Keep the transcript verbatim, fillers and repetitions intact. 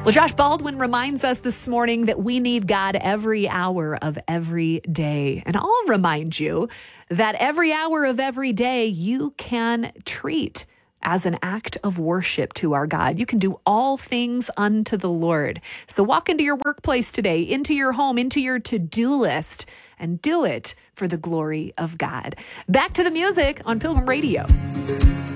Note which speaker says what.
Speaker 1: Well, Josh Baldwin reminds us this morning that we need God every hour of every day. And I'll remind you that every hour of every day you can treat as an act of worship to our God. You can do all things unto the Lord. So walk into your workplace today, into your home, into your to-do list, and do it for the glory of God. Back to the music on Pilgrim Radio.